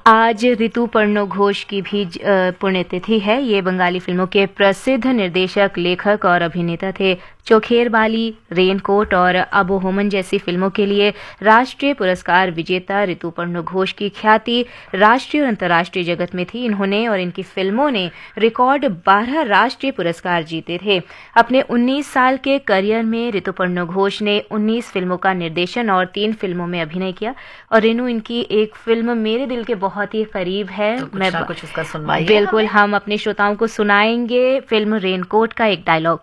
आज ऋतुपर्णो घोष की भी पुण्यतिथि है। ये बंगाली फिल्मों के प्रसिद्ध निर्देशक, लेखक और अभिनेता थे। चोखेर बाली, रेनकोट और अबोहोमन जैसी फिल्मों के लिए राष्ट्रीय पुरस्कार विजेता ऋतुपर्णो घोष की ख्याति राष्ट्रीय और अंतर्राष्ट्रीय जगत में थी। इन्होंने और इनकी फिल्मों ने रिकॉर्ड 12 राष्ट्रीय पुरस्कार जीते थे। अपने 19 साल के करियर में ऋतुपर्णो घोष ने 19 फिल्मों का निर्देशन और 3 फिल्मों में अभिनय किया। और रेनू, इनकी एक फिल्म मेरे दिल के बहुत ही करीब है। तो कुछ उसका सुनवाइए। बिल्कुल, हम अपने श्रोताओं को सुनाएंगे फिल्म रेनकोट का एक डायलॉग।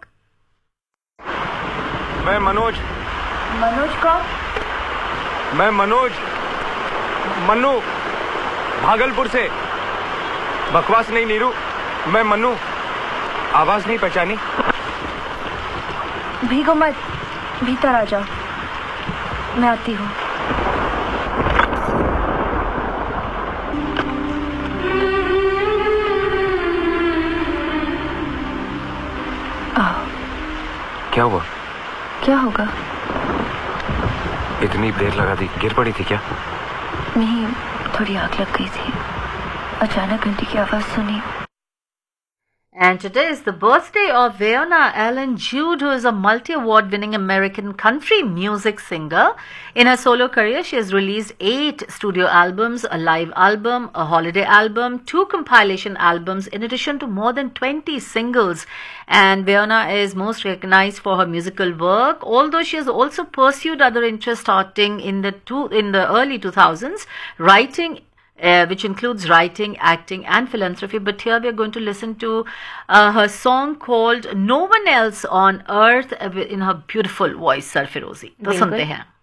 मैं मनोज। मनोज कौन? मैं मनोज, मन्नू, भागलपुर से। बकवास नहीं नीरू, मैं मन्नू। आवाज नहीं पहचानी? भीगो मत, भीतर आ जाओ, मैं आती हूँ। क्या हुआ? क्या होगा? इतनी देर लगा दी, गिर पड़ी थी क्या? नहीं, थोड़ी आग लग गई थी। अचानक घंटी की आवाज सुनी। And today is the birthday of Wynonna Allen Jude, who is a multi-award winning American country music singer. In her solo career, she has released 8 studio albums, a live album, a holiday album, 2 compilation albums, in addition to more than 20 singles. And Wynonna is most recognized for her musical work, although she has also pursued other interests starting in the early 2000s, writing, which includes writing, acting and philanthropy. But here we are going to listen to her song called No One Else on Earth in her beautiful voice, Sarfarozi. तो सुनते हैं।